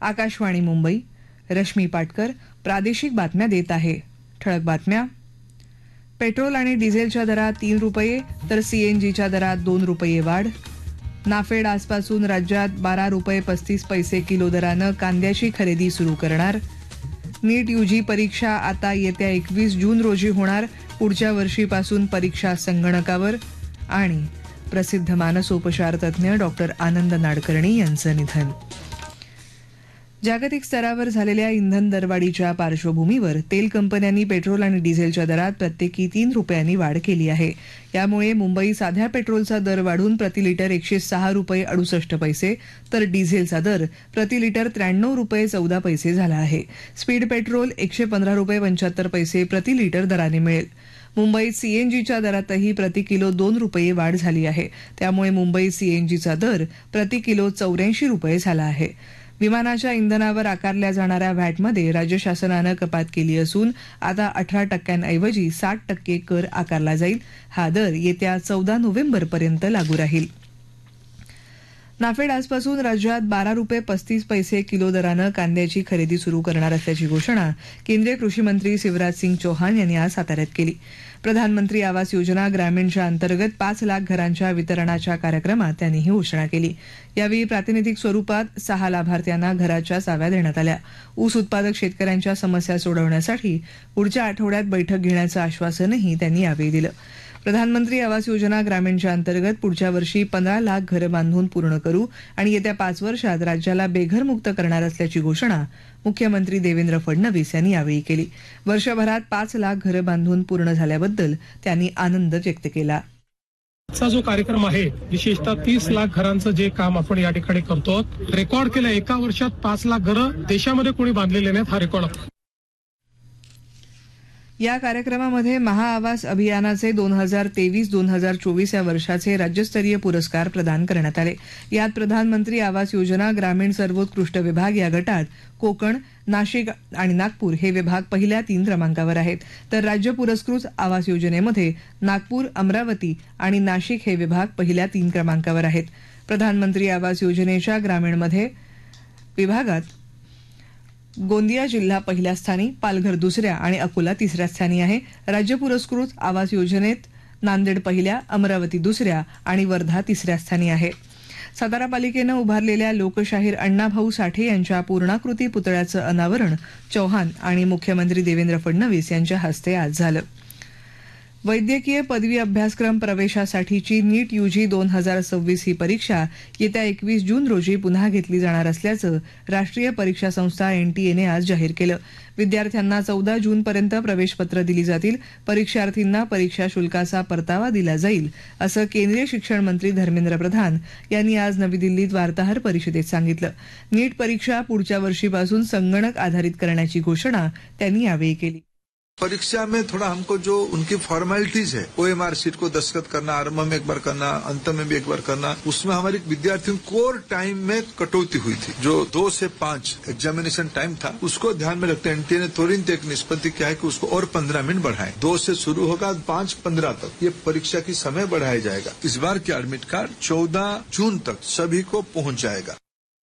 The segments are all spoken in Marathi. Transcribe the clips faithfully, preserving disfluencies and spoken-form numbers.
आकाशवाणी मुंबई. रश्मी पाटकर प्रादेशिक बातम्या देत आहे. ठळक बातम्या. पेट्रोल आणि डिझेलच्या दरात तीन रुपये तर सीएनजीच्या दरात दोन रुपये वाढ. नाफेड आजपासून राज्यात बारा रुपये पस्तीस पैसे किलो दरानं कांद्याची खरेदी सुरू करणार. नीट यूजी परीक्षा आता येत्या एकवीस जून रोजी होणार. पुढच्या वर्षीपासून परीक्षा संगणकावर. आणि प्रसिद्ध मानसोपचार तज्ज्ञ डॉक्टर आनंद नाडकर्णी यांचं निधन. जागतिक स्तरावर झालेल्या इंधन दरवाढीच्या पार्श्वभूमीवर तेल कंपन्यांनी पेट्रोल आणि डिझेलच्या दरात प्रत्येकी तीन रुपयांनी वाढ केली आहे. यामुळे मुंबई साध्या पेट्रोलचा दर वाढून प्रति लिटर एकशे सहा रुपये अडुसष्ट पैसे तर डिझेलचा दर प्रति लिटर त्र्याण्णव रुपये चौदा पैसे झाला आहे. स्पीड पेट्रोल एकशे पंधरा रुपये पंच्याहत्तर पैसे प्रति लिटर दराने मिळेल. मुंबईत सीएनजीच्या दरातही प्रति किलो दोन रुपये वाढ झाली आहे. त्यामुळे मुंबईत सीएनजीचा दर प्रति किलो चौऱ्याऐंशी रुपये झाला आहे. विमानाच्या इंधनावर आकारल्या जाणाऱ्या व्हॅटमध्ये राज्य शासनानं कपात केली असून आता अठरा टक्क्यांऐवजी साठ टक्के कर आकारला जाईल. हा दर येत्या चौदा नोव्हेंबरपर्यंत लागू राहील. नाफेड आजपासून राज्यात बारा रुपये पस्तीस पैसे किलो दरानं कांद्याची खरेदी सुरू करणार असल्याची घोषणा केंद्रीय कृषी मंत्री शिवराज सिंग चौहान यांनी आज साताऱ्यात केली. प्रधानमंत्री आवास योजना ग्रामीणच्या अंतर्गत पाच लाख घरांच्या वितरणाच्या कार्यक्रमात त्यांनी ही घोषणा केली. यावेळी प्रातिनिधिक स्वरूपात सहा लाभार्थ्यांना घराच्या चाव्या देण्यात आल्या. ऊस उत्पादक शेतकऱ्यांच्या समस्या सोडवण्यासाठी पुढच्या आठवड्यात बैठक घेण्याचं आश्वासनही त्यांनी यावेळी दिलं. प्रधानमंत्री आवास योजना ग्रामीणच्या अंतर्गत पुढच्या वर्षी पंधरा लाख घरं बांधून पूर्ण करू आणि येत्या पाच वर्षात राज्याला बेघरमुक्त करणार असल्याची घोषणा मुख्यमंत्री देवेंद्र फडणवीस यांनी यावेळी केली. वर्षभरात पाच लाख घरं बांधून पूर्ण झाल्याबद्दल त्यांनी आनंद व्यक्त केला. आजचा जो कार्यक्रम आहे विशेषतः तीस लाख घरांचं जे काम आपण या ठिकाणी करतो, रेकॉर्ड केलं. एका वर्षात पाच लाख घरं देशामध्ये कोणी बांधलेले नाहीत, हा रेकॉर्ड. या कार्यक्रमामध्ये महाआवास अभियानाचे दोन हजार तेवीस दोन हजार चोवीस या वर्षाचे राज्यस्तरीय पुरस्कार प्रदान करण्यात आले. यात प्रधानमंत्री आवास योजना ग्रामीण सर्वोत्कृष्ट विभाग या गटात कोकण, नाशिक आणि नागपूर हे विभाग पहिल्या तीन क्रमांकावर आहेत. तर राज्य पुरस्कृत आवास योजनेमध्ये नागपूर, अमरावती आणि नाशिक हे विभाग पहिल्या तीन क्रमांकावर आहेत. प्रधानमंत्री आवास योजनेच्या ग्रामीणमध्ये विभागात गोंदिया जिल्हा पहिल्या स्थानी, पालघर दुसऱ्या आणि अकोला तिसऱ्या स्थानी आहे. राज्य पुरस्कृत आवास योजनेत नांदेड पहिल्या, अमरावती दुसऱ्या आणि वर्धा तिसऱ्या स्थानी आहे. सातारा पालिकेनं उभारलेल्या लोकशाहीर अण्णाभाऊ साठे यांच्या पूर्णाकृती पुतळ्याचं अनावरण चौहान आणि मुख्यमंत्री देवेंद्र फडणवीस यांच्या हस्ते आज झालं. वैद्यकीय पदवी अभ्यासक्रम प्रवेशासाठीची नीट यूजी दोन हजार सव्वीस ही परीक्षा येत्या एकवीस जून रोजी पुन्हा घेतली जाणार असल्याचं राष्ट्रीय परीक्षा संस्था एनटीएने आज जाहीर केलं. विद्यार्थ्यांना चौदा जूनपर्यंत प्रवेशपत्र दिली जातील. परीक्षार्थींना परीक्षा शुल्काचा परतावा दिला जाईल असं केंद्रीय शिक्षण मंत्री धर्मेंद्र प्रधान यांनी आज नवी दिल्लीत वार्ताहर परिषदेत सांगितलं. नीट परीक्षा पुढच्या वर्षीपासून संगणक आधारित करण्याची घोषणा त्यांनी यावेळी केली. परीक्षा में थोड़ा हमको जो उनकी फॉर्मेलिटीज है, ओएमआर शीट को दस्तखत करना, आरंभ में एक बार करना, अंत में भी एक बार करना, उसमें हमारे विद्यार्थियों कोर टाइम में कटौती हुई थी. जो दो से पांच एग्जामिनेशन टाइम था उसको ध्यान में रखते एनटीए ने तुरंत एक निष्पत्ति किया है कि उसको और पंद्रह मिनट बढ़ाएं. दो से शुरू होगा, पांच पंद्रह तक ये परीक्षा की समय बढ़ाया जाएगा. इस बार की एडमिट कार्ड चौदह जून तक सभी को पहुंच जाएगा.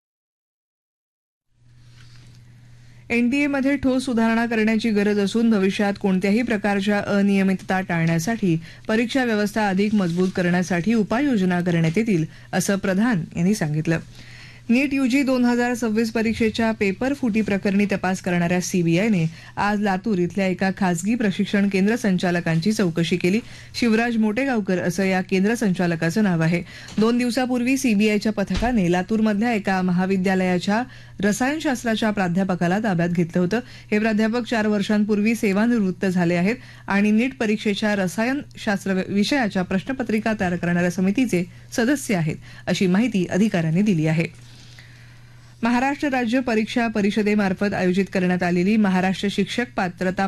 एनटीएमध्ये ठोस सुधारणा करण्याची गरज असून भविष्यात कोणत्याही प्रकारच्या अनियमितता टाळण्यासाठी परीक्षा व्यवस्था अधिक मजबूत करण्यासाठी उपाययोजना करण्यात येतील असं प्रधान यांनी सांगितलं. नीट यूजी दोन हजार सव्वीस परीक्षेच्या पेपर फुटी प्रकरणी तपास करणाऱ्या सीबीआयने आज लातूर इथल्या एका खासगी प्रशिक्षण केंद्र संचालकांची चौकशी केली. शिवराज मोटेगावकर असं या केंद्र संचालकाचं नाव आहे. दोन दिवसापूर्वी सीबीआयच्या पथकाने लातूरमधल्या एका महाविद्यालयाच्या रसायनशास्त्राच्या प्राध्यापकाला ताब्यात घेतलं होतं. हे प्राध्यापक चार वर्षांपूर्वी सेवानिवृत्त झाले आहेत आणि नीट परीक्षेच्या रसायनशास्त्र विषयाच्या प्रश्नपत्रिका तयार करणाऱ्या समितीचे सदस्य आहेत अशी माहिती अधिकाऱ्यांनी दिली आहे. महाराष्ट्र राज्य परीक्षा परिषदेमार्फत आयोजित करण्यात आलेली महाराष्ट्र शिक्षक पात्रता